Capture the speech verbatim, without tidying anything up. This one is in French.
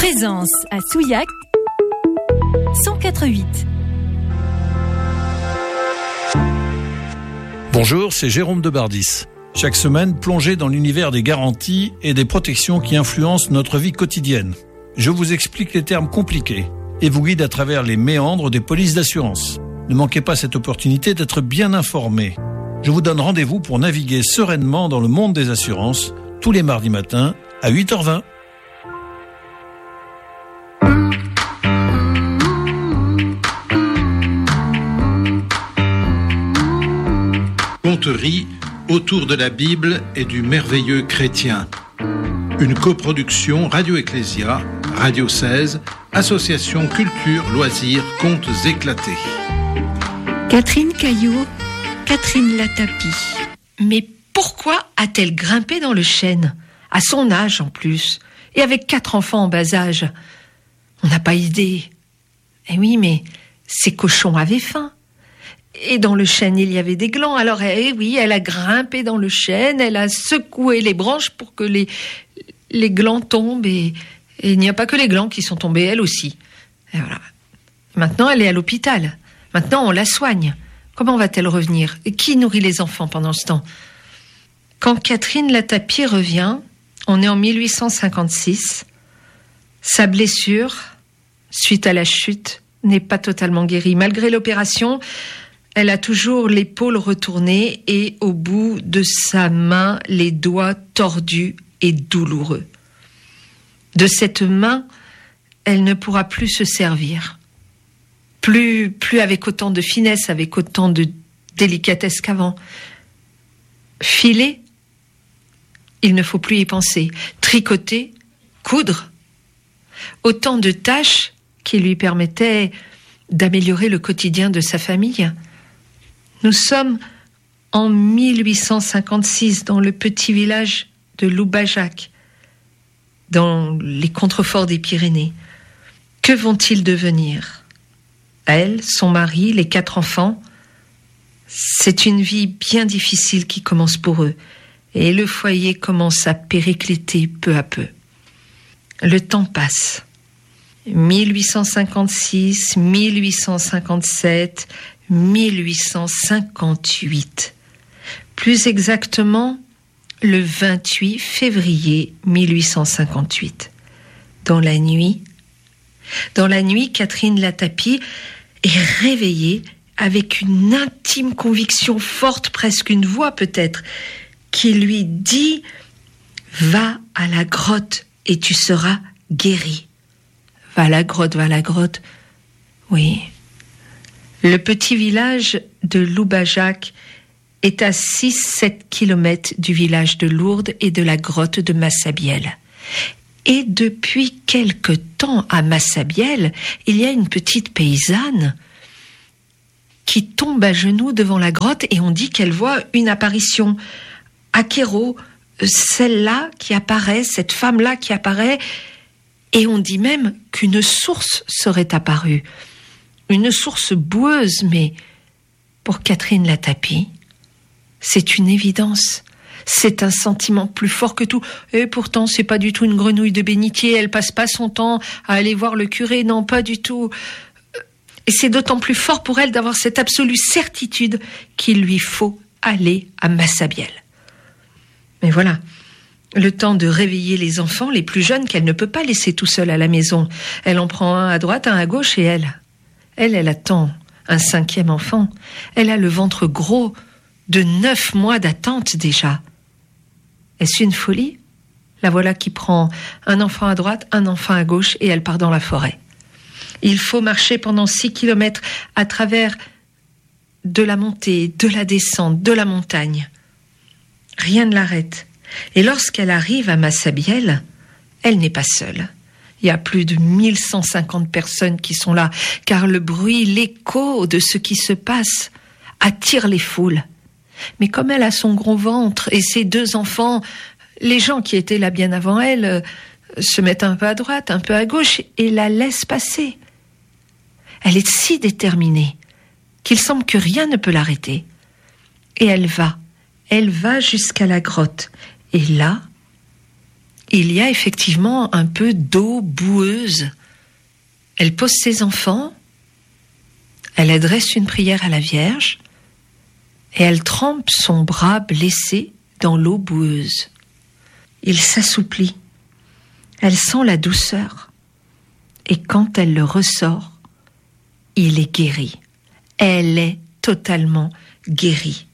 Présence à Souillac cent quatre virgule huit. Bonjour, c'est Jérôme de Bardis. Chaque semaine, plongez dans l'univers des garanties et des protections qui influencent notre vie quotidienne. Je vous explique les termes compliqués et vous guide à travers les méandres des polices d'assurance. Ne manquez pas cette opportunité d'être bien informé. Je vous donne rendez-vous pour naviguer sereinement dans le monde des assurances tous les mardis matins à huit heures vingt. Conterie autour de la Bible et du merveilleux chrétien. Une coproduction Radio Ecclésia, Radio seize, Association Culture, Loisirs, Contes éclatés. Catherine Caillot, Catherine Latapie. Mais pourquoi a-t-elle grimpé dans le chêne, à son âge en plus, et avec quatre enfants en bas âge? On n'a pas idée. Eh oui, mais ces cochons avaient faim. Et dans le chêne, il y avait des glands. Alors, eh oui, elle a grimpé dans le chêne, elle a secoué les branches pour que les, les glands tombent. Et, et il n'y a pas que les glands qui sont tombés, elle aussi. Et voilà. Maintenant, elle est à l'hôpital. Maintenant, on la soigne. Comment va-t-elle revenir? Et qui nourrit les enfants pendant ce temps? Quand Catherine Latapie revient, on est en mille huit cent cinquante-six. Sa blessure, suite à la chute, n'est pas totalement guérie. Malgré l'opération, elle a toujours l'épaule retournée et au bout de sa main, les doigts tordus et douloureux. De cette main, elle ne pourra plus se servir. Plus, plus avec autant de finesse, avec autant de délicatesse qu'avant. Filer, il ne faut plus y penser. Tricoter, coudre, autant de tâches qui lui permettaient d'améliorer le quotidien de sa famille. Nous sommes en mille huit cent cinquante-six dans le petit village de Loubajac, dans les contreforts des Pyrénées. Que vont-ils devenir? Elle, son mari, les quatre enfants. C'est une vie bien difficile qui commence pour eux, et le foyer commence à péricliter peu à peu. Le temps passe. mille huit cent cinquante-six, mille huit cent cinquante-sept, mille huit cent cinquante-huit. Plus exactement, le vingt-huit février mille huit cent cinquante-huit. Dans la nuit, dans la nuit, Catherine Latapie est réveillée avec une intime conviction forte, presque une voix peut-être, qui lui dit « Va à la grotte et tu seras guérie ». Va à la grotte, va à la grotte. Oui. Le petit village de Loubajac est à six à sept kilomètres du village de Lourdes et de la grotte de Massabielle. Et depuis quelque temps, à Massabielle, il y a une petite paysanne qui tombe à genoux devant la grotte et on dit qu'elle voit une apparition. Akero, celle-là qui apparaît, cette femme-là qui apparaît. Et on dit même qu'une source serait apparue. Une source boueuse, mais pour Catherine Latapie, c'est une évidence. C'est un sentiment plus fort que tout. Et pourtant, c'est pas du tout une grenouille de bénitier. Elle passe pas son temps à aller voir le curé. Non, pas du tout. Et c'est d'autant plus fort pour elle d'avoir cette absolue certitude qu'il lui faut aller à Massabielle. Mais voilà. Le temps de réveiller les enfants, les plus jeunes, qu'elle ne peut pas laisser tout seul à la maison. Elle en prend un à droite, un à gauche, et elle, elle, elle attend un cinquième enfant. Elle a le ventre gros de neuf mois d'attente déjà. Est-ce une folie? La voilà qui prend un enfant à droite, un enfant à gauche, et elle part dans la forêt. Il faut marcher pendant six kilomètres à travers de la montée, de la descente, de la montagne. Rien ne l'arrête. Et lorsqu'elle arrive à Massabielle, elle n'est pas seule. Il y a plus de mille cent cinquante personnes qui sont là, car le bruit, l'écho de ce qui se passe attire les foules. Mais comme elle a son gros ventre et ses deux enfants, les gens qui étaient là bien avant elle euh, se mettent un peu à droite, un peu à gauche et la laissent passer. Elle est si déterminée qu'il semble que rien ne peut l'arrêter. Et elle va, elle va jusqu'à la grotte. Et là, il y a effectivement un peu d'eau boueuse. Elle pose ses enfants, elle adresse une prière à la Vierge et elle trempe son bras blessé dans l'eau boueuse. Il s'assouplit. Elle sent la douceur. Et quand elle le ressort, il est guéri. Elle est totalement guérie.